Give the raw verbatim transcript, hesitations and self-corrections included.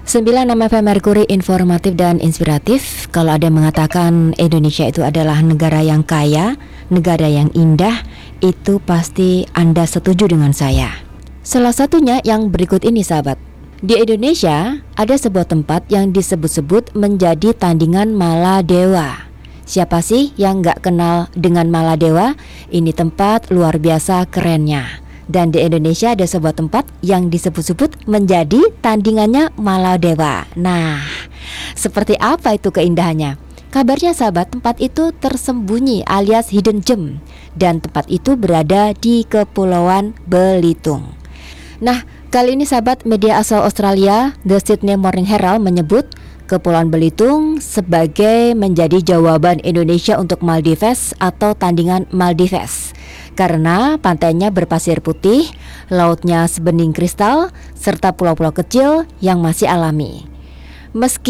Sembilan nama F M Merkuri informatif dan inspiratif. Kalau ada yang mengatakan Indonesia itu adalah negara yang kaya, negara yang indah, itu pasti Anda setuju dengan saya. Salah satunya yang berikut ini, sahabat. Di Indonesia ada sebuah tempat yang disebut-sebut menjadi tandingan Maladewa. Siapa sih yang gak kenal dengan Maladewa? Ini tempat luar biasa kerennya. Dan di Indonesia ada sebuah tempat yang disebut-sebut menjadi tandingannya Maladewa. Nah, seperti apa itu keindahannya? Kabarnya sahabat, tempat itu tersembunyi alias hidden gem. Dan tempat itu berada di Kepulauan Belitung. Nah, kali ini sahabat, media asal Australia The Sydney Morning Herald menyebut Kepulauan Belitung sebagai menjadi jawaban Indonesia untuk Maldives atau tandingan Maldives. Karena pantainya berpasir putih, lautnya sebening kristal, serta pulau-pulau kecil yang masih alami. Meski